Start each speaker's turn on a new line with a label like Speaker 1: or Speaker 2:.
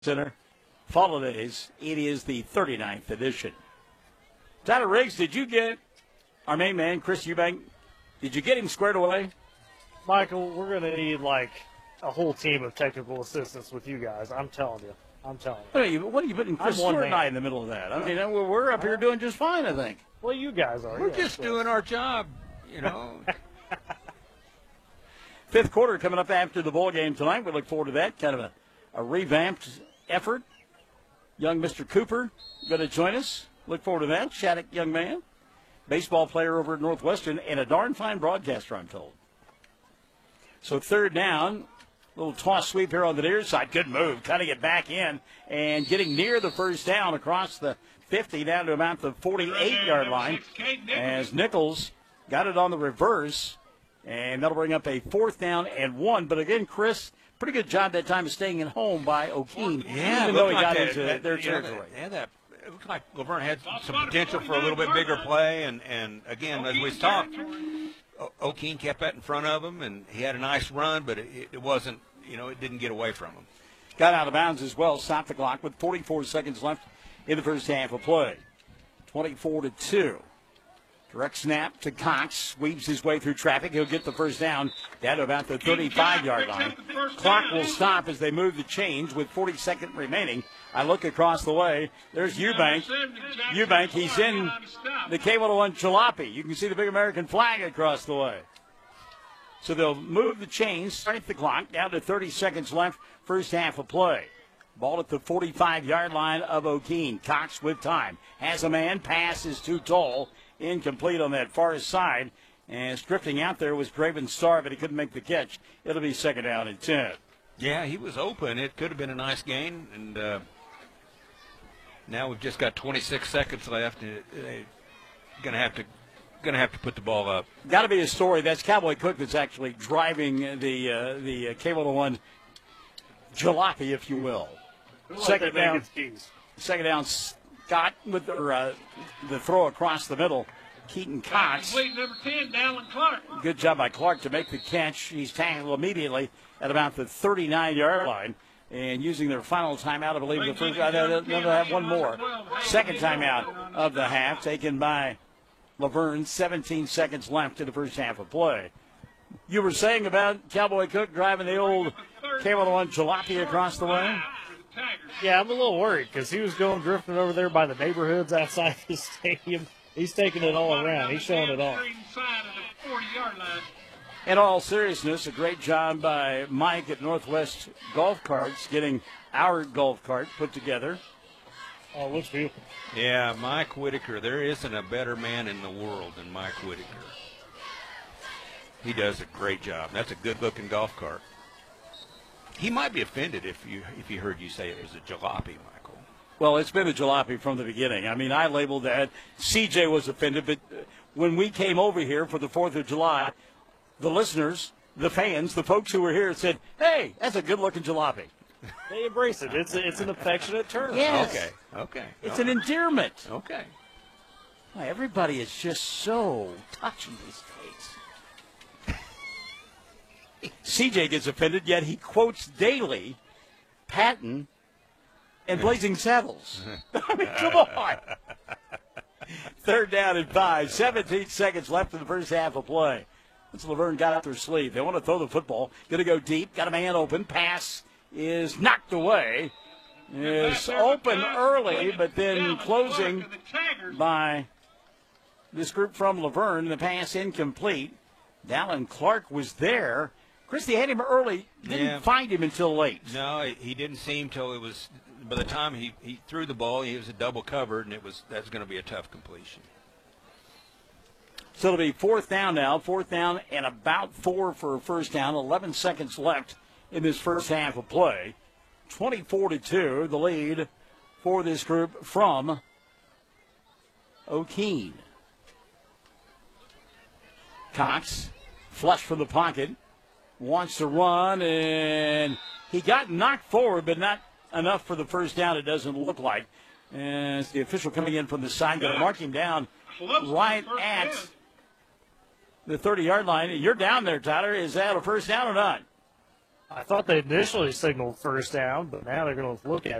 Speaker 1: Center, Holidays. It is the 39th edition. Tyler Riggs, did you get our main man, Chris Eubank? Did you get him squared away?
Speaker 2: Michael, we're going to need like a whole team of technical assistants with you guys. I'm telling you.
Speaker 1: What are you putting Chris Stewart and I in the middle of that? I mean, we're up here doing just fine, I think.
Speaker 2: Well, you guys are.
Speaker 3: We're just doing our job, you know.
Speaker 1: Fifth quarter coming up after the ball game tonight. We look forward to that. Kind of a revamped effort. Young Mr. Cooper going to join us. Look forward to that. Shattuck young man. Baseball player over at Northwestern and a darn fine broadcaster, I'm told. So third down. Little toss sweep here on the near side. Good move. Cutting it back in and getting near the first down across the 50 down to about the 48-yard line as Nichols got it on the reverse. And that'll bring up a 4th down and 1. But again, Chris, pretty good job that time of staying at home by O'Keene.
Speaker 3: Yeah,
Speaker 1: even though he got into their territory.
Speaker 3: It looked like Laverne had some potential for a little bit bigger play. And again, as we talked, O'Keene kept that in front of him, and he had a nice run, but it wasn't, it didn't get away from him.
Speaker 1: Got out of bounds as well, stopped the clock with 44 seconds left in the first half of play. 24-2. Direct snap to Cox, weaves his way through traffic. He'll get the first down to about the 35-yard line. Clock will stop as they move the change with 40 seconds remaining. I look across the way. There's Eubank. Eubank, he's in the K101 Jalopy. You can see the big American flag across the way. So they'll move the chains, start the clock, down to 30 seconds left, first half of play. Ball at the 45-yard line of O'Keene. Cox with time. Has a man, pass is too tall. Incomplete on that far side. And drifting out there was Draven Starr, but he couldn't make the catch. It'll be second down and 10.
Speaker 3: Yeah, he was open. It could have been a nice gain. And now we've just got 26 seconds left. They're going to have to put the ball up.
Speaker 1: Got to be a story. That's Cowboy Cook that's actually driving the K101 Jalopy, if you will. Second down. Scott with the throw across the middle. Keaton Cox.
Speaker 4: Number 10, Dallin Clark.
Speaker 1: Good job by Clark to make the catch. He's tackled immediately at about the 39-yard line. And using their final timeout, I believe the first. They'll have one more. Second timeout of the half taken by Laverne. 17 seconds left in the first half of play. You were saying about Cowboy Cook driving the old K101 Jalopy across the way?
Speaker 2: Yeah, I'm a little worried because he was going drifting over there by the neighborhoods outside the stadium. He's taking it all around. He's showing it all.
Speaker 1: In all seriousness, a great job by Mike at Northwest Golf Carts getting our golf cart put together.
Speaker 2: Oh, looks beautiful.
Speaker 3: Yeah, Mike Whitaker. There isn't a better man in the world than Mike Whitaker. He does a great job. That's a good-looking golf cart. He might be offended if he heard you say it was a jalopy, Michael.
Speaker 1: Well, it's been a jalopy from the beginning. I mean, I labeled that. CJ was offended, but when we came over here for the 4th of July, the listeners, the fans, the folks who were here said, hey, that's a good-looking jalopy.
Speaker 2: They embrace it. It's an affectionate term.
Speaker 1: Yes.
Speaker 3: Okay.
Speaker 1: It's an endearment.
Speaker 3: Okay.
Speaker 1: Well, everybody is just so touching these days. CJ gets offended, yet he quotes daily Patton and Blazing Saddles. I mean, come on. Third down and 5. 17 seconds left in the first half of play. That's Laverne got out their sleeve. They want to throw the football. Going to go deep. Got a man open. Pass is knocked away. Is open early, but then closing by this group from Laverne. The pass incomplete. Dallin Clark was there. Chris, they had him early. Didn't find him until late.
Speaker 3: No, he didn't see him till it was. By the time he threw the ball, he was a double covered, and that's going to be a tough completion.
Speaker 1: So it'll be 4th down now. 4th down and about 4 for a first down. 11 seconds left in this first half of play. 24-2, the lead for this group from O'Keene. Cox, flush from the pocket, wants to run, and he got knocked forward, but not enough for the first down, it doesn't look like. And it's the official coming in from the side, going to mark him down right at the 30-yard line. You're down there, Tyler. Is that a first down or not?
Speaker 2: I thought they initially signaled first down, but now they're going to look at it.